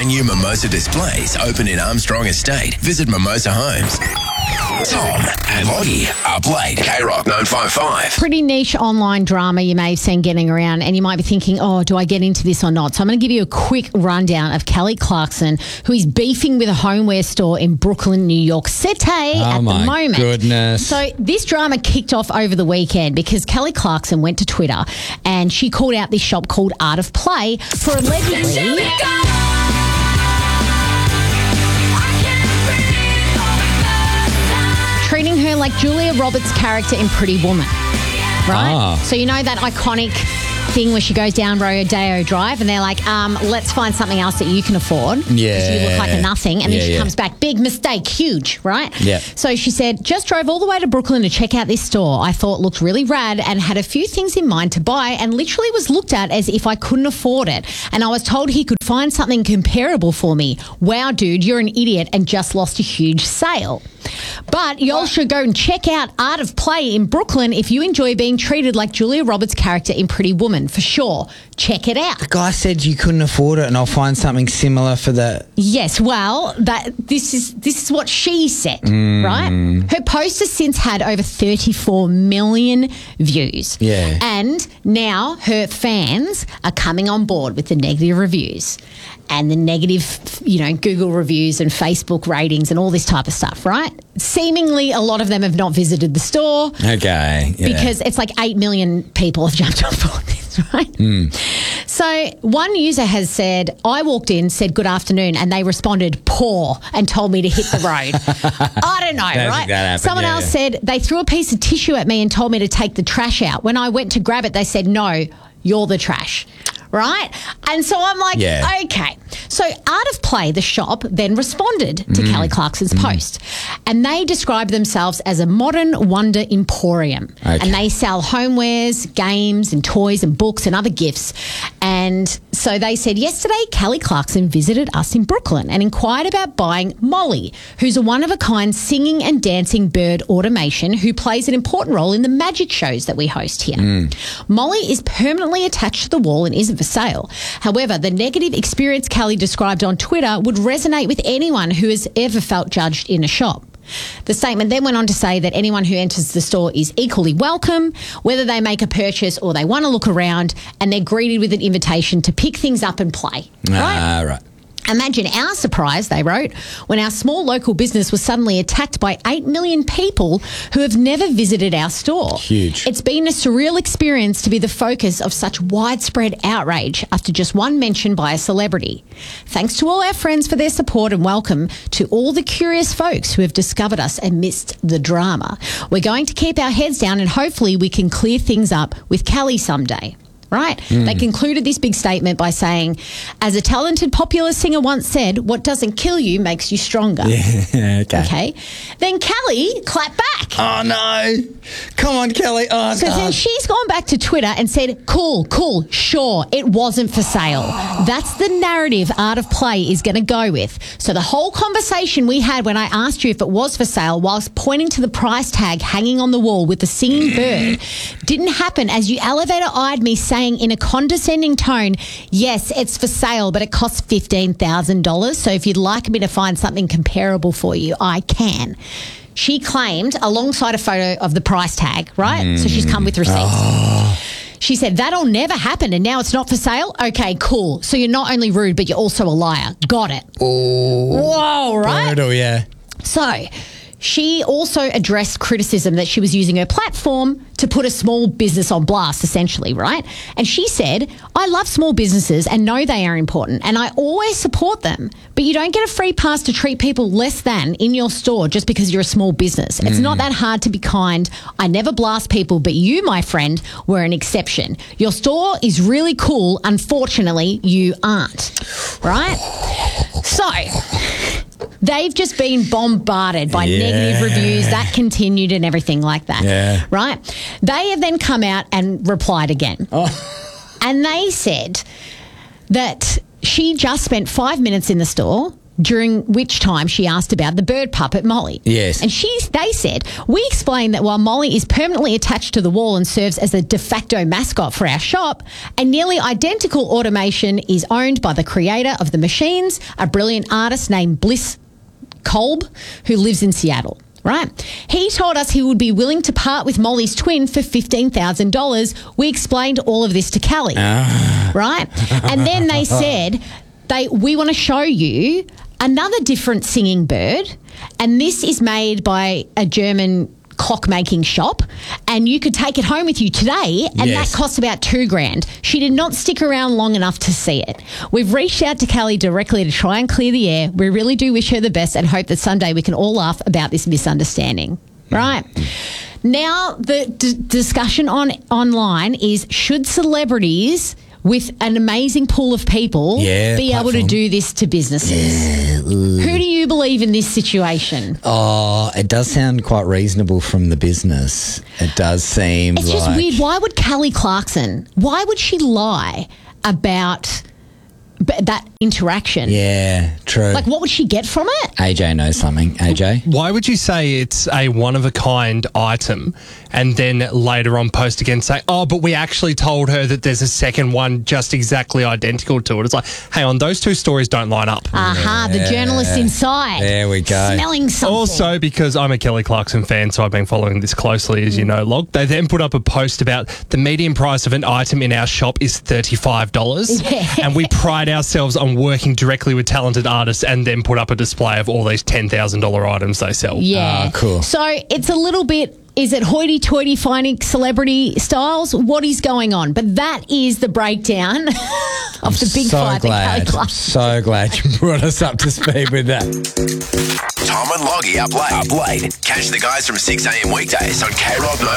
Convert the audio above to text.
brand new Mimosa displays open in Armstrong Estate. Visit Mimosa Homes. Tom and Lottie, up late, K-Rock 955. Pretty niche online drama you may have seen getting around, and you might be thinking, oh, do I get into this or not? So I'm going to give you a quick rundown of Kelly Clarkson, who is beefing with a homeware store in Brooklyn, New York City at the moment. Oh, my goodness. So this drama kicked off over the weekend because Kelly Clarkson went to Twitter and she called out this shop called Art of Play for allegedly... treating her like Julia Roberts' character in Pretty Woman, right? So you know that iconic thing where she goes down Rodeo Drive and they're like, let's find something else that you can afford because you look like a nothing. And then she comes back, big mistake, huge, right? Yeah. So she said, just drove all the way to Brooklyn to check out this store. I thought looked really rad and had a few things in mind to buy and literally was looked at as if I couldn't afford it. And I was told he could find something comparable for me. Wow, dude, you're an idiot and just lost a huge sale. But y'all should go and check out Art of Play in Brooklyn if you enjoy being treated like Julia Roberts' character in Pretty Woman. For sure. Check it out. The guy said you couldn't afford it and I'll find something similar for that. Yes, well, this is what she said, right? Her post has since had over 34 million views. Yeah. And now her fans are coming on board with the negative reviews and the negative, Google reviews and Facebook ratings and all this type of stuff, right? Seemingly a lot of them have not visited the store. Okay. Yeah. Because it's like 8 million people have jumped on board this, right? So one user has said, I walked in, said good afternoon, and they responded poor and told me to hit the road. I don't know, right? Someone else said they threw a piece of tissue at me and told me to take the trash out. When I went to grab it, they said, no, you're the trash. Right? And so I'm like, okay. So Art of Play, the shop, then responded to Kelly Clarkson's post. And they described themselves as a modern wonder emporium. Okay. And they sell homewares, games and toys and books and other gifts. And so they said, yesterday, Kelly Clarkson visited us in Brooklyn and inquired about buying Molly, who's a one-of-a-kind singing and dancing bird automation who plays an important role in the magic shows that we host here. Molly is permanently attached to the wall and isn't for sale. However, the negative experience Kelly described on Twitter would resonate with anyone who has ever felt judged in a shop. The statement then went on to say that anyone who enters the store is equally welcome, whether they make a purchase or they want to look around, and they're greeted with an invitation to pick things up and play. Right. Imagine our surprise, they wrote, when our small local business was suddenly attacked by 8 million people who have never visited our store. Huge. It's been a surreal experience to be the focus of such widespread outrage after just one mention by a celebrity. Thanks to all our friends for their support and welcome to all the curious folks who have discovered us amidst the drama. We're going to keep our heads down and hopefully we can clear things up with Kelly someday. Right? They concluded this big statement by saying, as a talented popular singer once said, what doesn't kill you makes you stronger. Yeah, okay. Then Kelly clapped back. Oh, no. Come on, Kelly. Oh, so then she's gone back to Twitter and said, cool, sure, it wasn't for sale. That's the narrative Art of Play is going to go with. So the whole conversation we had when I asked you if it was for sale whilst pointing to the price tag hanging on the wall with the singing bird didn't happen as you elevator-eyed me saying in a condescending tone, yes, it's for sale, but it costs $15,000. So if you'd like me to find something comparable for you, I can. She claimed, alongside a photo of the price tag, right? So she's come with receipts. She said, that'll never happen and now it's not for sale? Okay, cool. So you're not only rude, but you're also a liar. Got it. Whoa, right? Brutal, yeah. So she also addressed criticism that she was using her platform to put a small business on blast, essentially, right? And she said, I love small businesses and know they are important and I always support them, but you don't get a free pass to treat people less than in your store just because you're a small business. It's not that hard to be kind. I never blast people, but you, my friend, were an exception. Your store is really cool. Unfortunately, you aren't, right? So they've just been bombarded by negative reviews. That continued and everything like that, right? They have then come out and replied again. And they said that she just spent 5 minutes in the store, during which time she asked about the bird puppet Molly. Yes. And they said, we explained that while Molly is permanently attached to the wall and serves as a de facto mascot for our shop, a nearly identical automation is owned by the creator of the machines, a brilliant artist named Bliss Kolb, who lives in Seattle. Right? He told us he would be willing to part with Molly's twin for $15,000. We explained all of this to Callie. Right? And then they said, we want to show you another different singing bird, and this is made by a German clock-making shop, and you could take it home with you today, and Yes. that costs about $2,000. She did not stick around long enough to see it. We've reached out to Callie directly to try and clear the air. We really do wish her the best and hope that someday we can all laugh about this misunderstanding. Right? Now, the discussion online is, should celebrities with an amazing pool of people be able to do this to businesses? Who do you believe in this situation? Oh, it does sound quite reasonable from the business. It does seem It's just weird. Why would Kelly Clarkson, why would she lie about that interaction? Yeah, true. Like, what would she get from it? AJ knows something. AJ? Why would you say it's a one-of-a-kind item and then later on post again say, oh, but we actually told her that there's a second one just exactly identical to it? It's like, hang on, those two stories don't line up. Aha, the journalist inside. There we go. Smelling something. Also, because I'm a Kelly Clarkson fan, so I've been following this closely, as you know, Log. They then put up a post about the median price of an item in our shop is $35. Yeah. And we pride ourselves on working directly with talented artists, and then put up a display of all these $10,000 items they sell. Yeah. Cool. So it's a little bit, is it hoity-toity finding celebrity styles? What is going on? But that is the breakdown of the big fight that Kelly Clarkson. So glad you brought us up to speed with that. Tom and Loggy up late. Catch the guys from 6 a.m. weekdays on K-Rock